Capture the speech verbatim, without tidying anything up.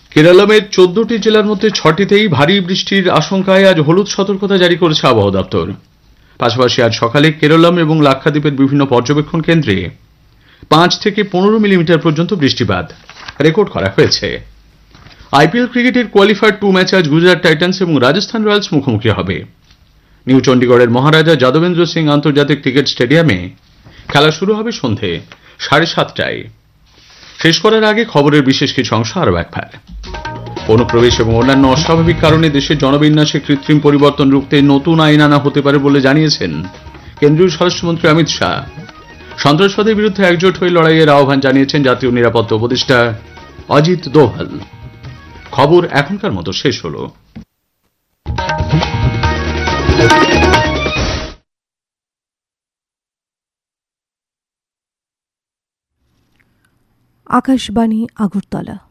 কেরালামের চোদ্দটি জেলার মধ্যে ছটিতেই ভারী বৃষ্টির আশঙ্কায় আজ হলুদ সতর্কতা জারি করেছে আবহাওয়া দপ্তর। পাশাপাশি আজ সকালে কেরলম এবং লাক্ষাদ্বীপের বিভিন্ন পর্যবেক্ষণ কেন্দ্রে পাঁচ থেকে পনেরো মিলিমিটার পর্যন্ত বৃষ্টিপাত রেকর্ড করা হয়েছে। আইপিএল ক্রিকেটের কোয়ালিফায়ার টু ম্যাচে আজ গুজরাট টাইটান্স এবং রাজস্থান রয়্যালস মুখোমুখি হবে। নিউ চণ্ডীগড়ের মহারাজা যাদবেন্দ্র সিং আন্তর্জাতিক ক্রিকেট স্টেডিয়ামে খেলা শুরু হবে সন্ধে সাড়ে সাতটায়। শেষ করার আগে খবরের বিশেষ কিছু অংশ আরও একবার। অনুপ্রবেশ এবং অন্যান্য অস্বাভাবিক কারণে দেশের জনবিন্যাসে কৃত্রিম পরিবর্তন রুখতে নতুন আইন আনা হতে পারে বলে জানিয়েছেন কেন্দ্রীয় স্বরাষ্ট্রমন্ত্রী অমিত শাহ। সন্ত্রাসবাদের বিরুদ্ধে একজোট হয়ে লড়াইয়ের আহ্বান জানিয়েছেন জাতীয় নিরাপত্তা উপদেষ্টা অজিত দোভাল। খবর এখনকার মতো শেষ হলো। আকাশবাণী আগরতলা।